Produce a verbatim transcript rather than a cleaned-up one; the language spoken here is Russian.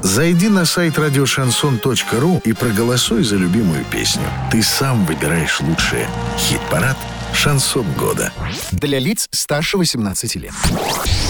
Зайди на сайт радио шансон точка ру и проголосуй за любимую песню. Ты сам выбираешь лучшее. Хит-парад «Шансон года». Для лиц старше восемнадцати лет.